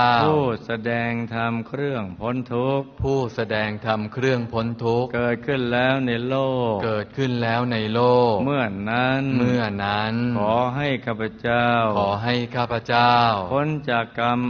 ผู้แสดงธรรมเครื่องพ้นทุกข์ผู้แสดงธรรมเครื่องพ้นทุกข์เกิดขึ้นแล้วในโลกเกิดขึ้นแล้วในโลกเมื่อนั้นขอให้ข้าพเจ้าพ้นจากกรรม